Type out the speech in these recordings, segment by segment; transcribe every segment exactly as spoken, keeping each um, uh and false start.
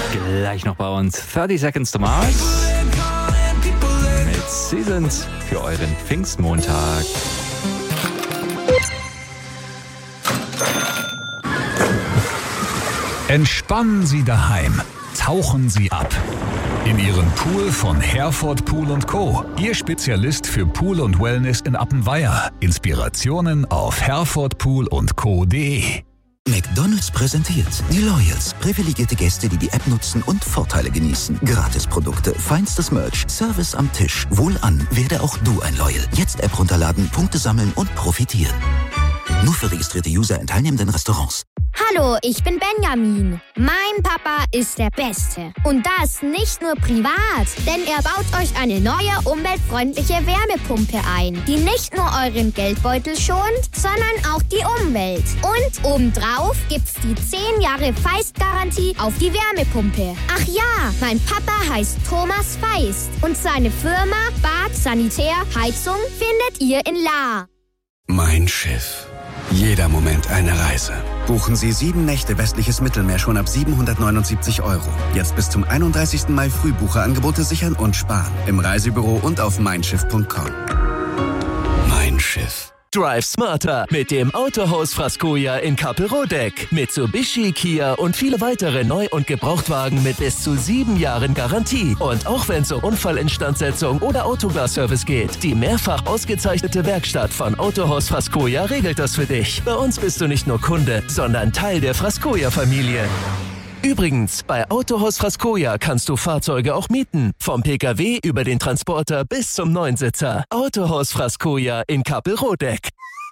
Gleich noch bei uns thirty Seconds to Mars mit Seasons für euren Pfingstmontag. Entspannen Sie daheim. Tauchen Sie ab. In Ihren Pool von Herford Pool und Co. Ihr Spezialist für Pool und Wellness in Appenweier. Inspirationen auf herford pool und co punkt de. McDonald's präsentiert die Loyals. Privilegierte Gäste, die die App nutzen und Vorteile genießen. Gratisprodukte, feinstes Merch, Service am Tisch. Wohlan, werde auch du ein Loyal. Jetzt App runterladen, Punkte sammeln und profitieren. Nur für registrierte User in teilnehmenden Restaurants. Hallo, ich bin Benjamin. Mein Papa ist der Beste. Und das nicht nur privat, denn er baut euch eine neue umweltfreundliche Wärmepumpe ein, die nicht nur euren Geldbeutel schont, sondern auch die Umwelt. Und obendrauf gibt's die zehn Jahre Feist-Garantie auf die Wärmepumpe. Ach ja, mein Papa heißt Thomas Feist und seine Firma Bad Sanitär Heizung findet ihr in Lahr. Mein Schiff. Jeder Moment eine Reise. Buchen Sie sieben Nächte westliches Mittelmeer schon ab siebenhundertneunundsiebzig Euro. Jetzt bis zum einunddreißigsten Mai Frühbucherangebote sichern und sparen. Im Reisebüro und auf mein schiff punkt com. Mein Schiff. Drive smarter mit dem Autohaus Frascoja in Kappelrodeck. Mitsubishi, Kia und viele weitere Neu- und Gebrauchtwagen mit bis zu sieben Jahren Garantie. Und auch wenn es um Unfallinstandsetzung oder Autoglas-Service geht, die mehrfach ausgezeichnete Werkstatt von Autohaus Frascoja regelt das für dich. Bei uns bist du nicht nur Kunde, sondern Teil der Frascoja-Familie. Übrigens, bei Autohaus Frascoja kannst du Fahrzeuge auch mieten. Vom Pkw über den Transporter bis zum Neunsitzer. Autohaus Frascoja in Kappelrodeck.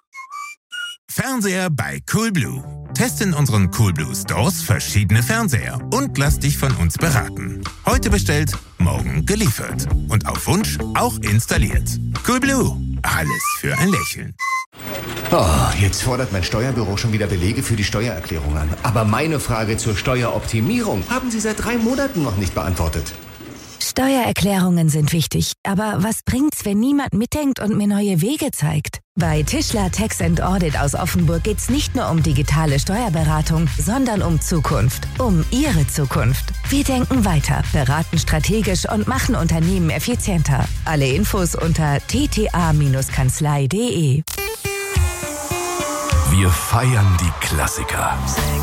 Fernseher bei Coolblue. Teste in unseren Coolblue Stores verschiedene Fernseher und lass dich von uns beraten. Heute bestellt, morgen geliefert. Und auf Wunsch auch installiert. Coolblue. Alles für ein Lächeln. Oh, jetzt fordert mein Steuerbüro schon wieder Belege für die Steuererklärung an. Aber meine Frage zur Steueroptimierung haben Sie seit drei Monaten noch nicht beantwortet. Steuererklärungen sind wichtig, aber was bringt's, wenn niemand mitdenkt und mir neue Wege zeigt? Bei Tischler Tax and Audit aus Offenburg geht's nicht nur um digitale Steuerberatung, sondern um Zukunft, um Ihre Zukunft. Wir denken weiter, beraten strategisch und machen Unternehmen effizienter. Alle Infos unter t t a Kanzlei punkt de. Wir feiern die Klassiker.